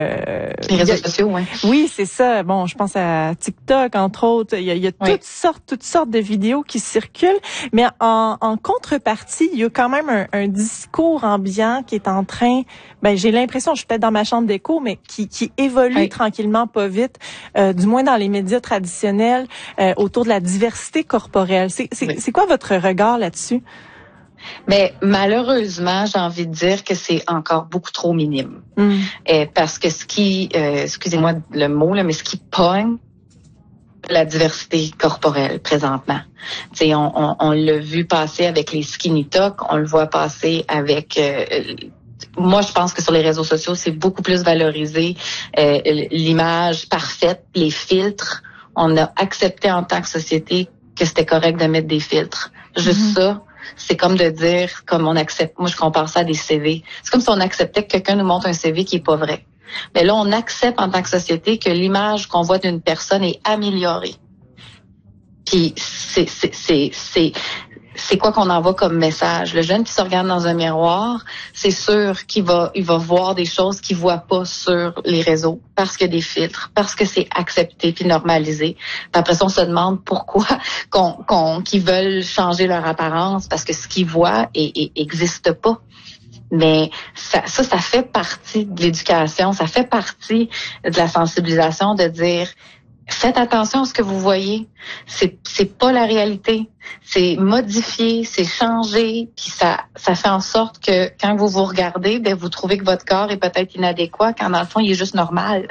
Les réseaux sociaux, oui. Oui, c'est ça. Bon, je pense à TikTok, entre autres. Il y a toutes sortes de vidéos qui circulent. Mais en contrepartie, il y a quand même un discours ambiant qui est en train, j'ai l'impression, je suis peut-être dans ma chambre d'écho, mais qui évolue tranquillement, pas vite, du moins dans les médias traditionnels, autour de la diversité corporelle. C'est quoi votre regard là-dessus? Mais malheureusement, j'ai envie de dire que c'est encore beaucoup trop minime. Parce que ce qui, excusez-moi le mot, là, mais ce qui pogne la diversité corporelle présentement. Tu sais, on l'a vu passer avec les skinny talk, on le voit passer avec... moi, je pense que sur les réseaux sociaux, c'est beaucoup plus valorisé l'image parfaite, les filtres. On a accepté en tant que société que c'était correct de mettre des filtres. Juste ça. C'est comme de dire, comme on accepte, moi je compare ça à des CV. C'est comme si on acceptait que quelqu'un nous montre un CV qui est pas vrai. Mais là, on accepte en tant que société que l'image qu'on voit d'une personne est améliorée. Puis c'est quoi qu'on envoie comme message? Le jeune qui se regarde dans un miroir, c'est sûr qu'il va voir des choses qu'il voit pas sur les réseaux parce qu'il y a des filtres, parce que c'est accepté puis normalisé. Puis après ça, on se demande pourquoi qu'ils veulent changer leur apparence parce que ce qu'ils voient existe pas. Mais ça fait partie de l'éducation, ça fait partie de la sensibilisation de dire faites attention à ce que vous voyez. C'est pas la réalité. C'est modifié, c'est changé, puis ça fait en sorte que quand vous vous regardez, vous trouvez que votre corps est peut-être inadéquat, quand dans le fond, il est juste normal.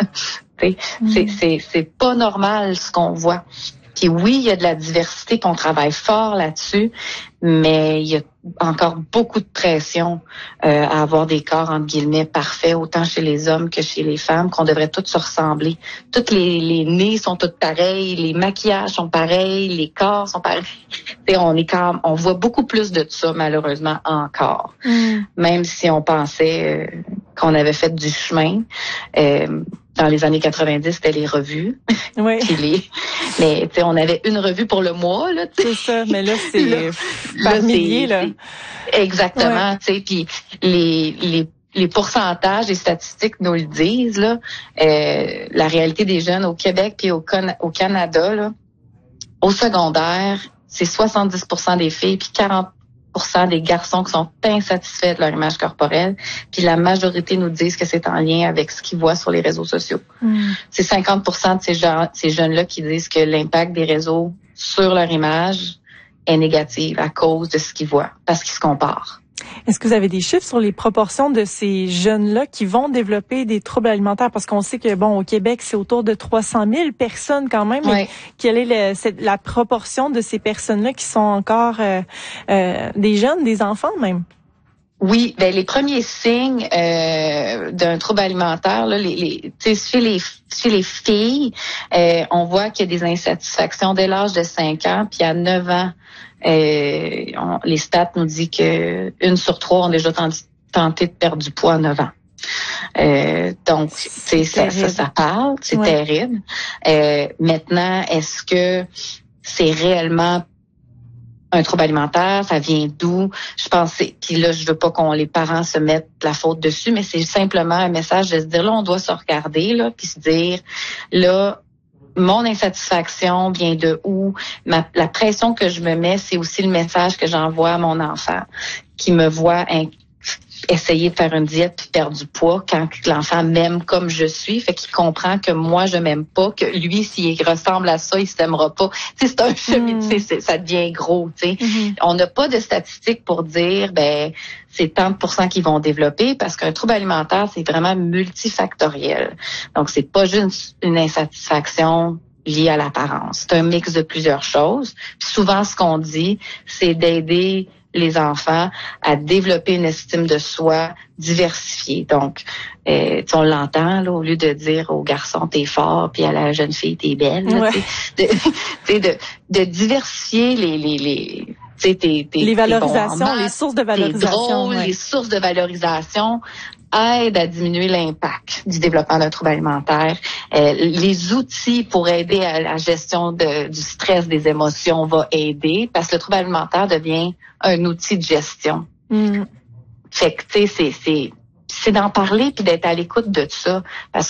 C'est pas normal ce qu'on voit. Puis oui, il y a de la diversité, puis on travaille fort là-dessus, mais il y a encore beaucoup de pression à avoir des corps, entre guillemets, parfaits, autant chez les hommes que chez les femmes, qu'on devrait tous se ressembler. Toutes les nez sont toutes pareils, les maquillages sont pareils, les corps sont pareils. On voit beaucoup plus de ça, malheureusement, encore. Même si on pensait qu'on avait fait du chemin. Dans les années 90, c'était les revues. Oui. Mais tu sais, on avait une revue pour le mois, là. C'est ça, mais là, c'est par milliers, là. Exactement, tu sais, puis les pourcentages, les statistiques nous le disent, là. La réalité des jeunes au Québec puis au Canada, là, au secondaire, c'est 70% des filles puis 40% des garçons qui sont insatisfaits de leur image corporelle, puis la majorité nous disent que c'est en lien avec ce qu'ils voient sur les réseaux sociaux. C'est 50% de ces jeunes-là qui disent que l'impact des réseaux sur leur image est négatif à cause de ce qu'ils voient, parce qu'ils se comparent. Est-ce que vous avez des chiffres sur les proportions de ces jeunes-là qui vont développer des troubles alimentaires? Parce qu'on sait que, au Québec, c'est autour de 300 000 personnes quand même. Oui. Quelle est la proportion de ces personnes-là qui sont encore des jeunes, des enfants même? Oui, les premiers signes d'un trouble alimentaire, là, chez les filles, on voit qu'il y a des insatisfactions dès l'âge de 5 ans, puis à 9 ans, les stats nous disent que 1 sur 3 ont déjà tenté de perdre du poids à 9 ans. Donc, ça parle, c'est terrible. Maintenant, est-ce que c'est réellement un trouble alimentaire, ça vient d'où? Je pense, puis là, je veux pas les parents se mettent la faute dessus, mais c'est simplement un message de se dire, là, on doit se regarder, là, puis se dire, là, mon insatisfaction vient de où? La pression que je me mets, c'est aussi le message que j'envoie à mon enfant, qui me voit essayer de faire une diète puis perdre du poids quand l'enfant m'aime comme je suis, fait qu'il comprend que moi je m'aime pas, que lui s'il ressemble à ça, il s'aimera pas. Tu sais, c'est un chemin, ça devient gros, tu sais. On n'a pas de statistiques pour dire c'est tant de pourcents qui vont développer, parce qu'un trouble alimentaire, c'est vraiment multifactoriel. Donc c'est pas juste une insatisfaction liée à l'apparence. C'est un mix de plusieurs choses. Puis souvent ce qu'on dit, c'est d'aider les enfants à développer une estime de soi diversifiée. Donc, on l'entend, là, au lieu de dire au garçon t'es fort, puis à la jeune fille t'es belle, là, de diversifier les valorisations, les sources de valorisation. Drôle, les sources de valorisation aident à diminuer l'impact du développement d'un trouble alimentaire. Les outils pour aider à la gestion du stress, des émotions va aider, parce que le trouble alimentaire devient un outil de gestion. Fait que, tu sais, c'est d'en parler puis d'être à l'écoute de ça. Parce